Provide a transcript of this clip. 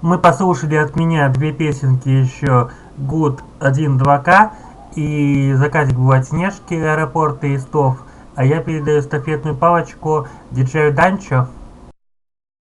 Мы послушали от меня две песенки еще Good 1-2К и заказик бывает Снежки, аэропорты и Стов. А я передаю эстафетную палочку диджею Данчо.